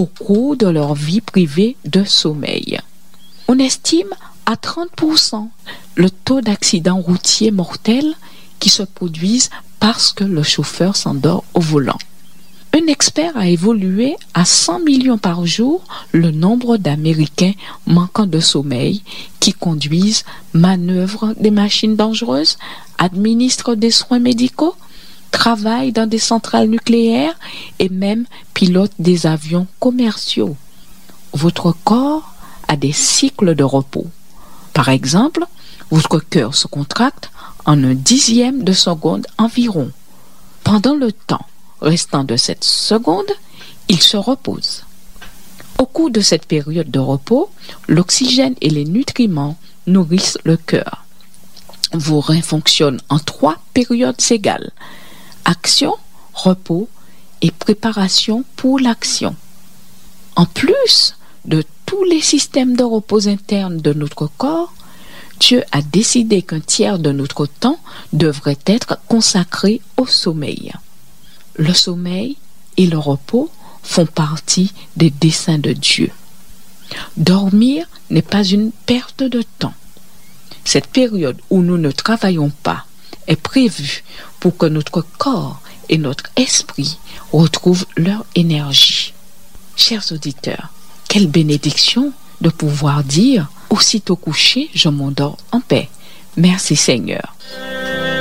au cours de leur vie privée de sommeil. On estime à 30% le taux d'accidents routiers mortels qui se produisent parce que le chauffeur s'endort au volant. Un expert a évalué à 100 millions par jour le nombre d'Américains manquant de sommeil qui conduisent, manœuvrent des machines dangereuses, administrent des soins médicaux, travaillent dans des centrales nucléaires et même pilotent des avions commerciaux. Votre corps a des cycles de repos. Par exemple, votre cœur se contracte en 1/10 de seconde environ. Pendant le temps restant de cette seconde, il se repose. Au cours de cette période de repos, l'oxygène et les nutriments nourrissent le cœur. Vos reins fonctionnent en 3 périodes égales: action, repos et préparation pour l'action. En plus de tous les systèmes de repos internes de notre corps, Dieu a décidé qu'un tiers de notre temps devrait être consacré au sommeil. Le sommeil et le repos font partie des desseins de Dieu. Dormir n'est pas une perte de temps. Cette période où nous ne travaillons pas est prévue pour que notre corps et notre esprit retrouvent leur énergie. Chers auditeurs, quelle bénédiction de pouvoir dire: aussitôt couché, je m'endors en paix. Merci Seigneur.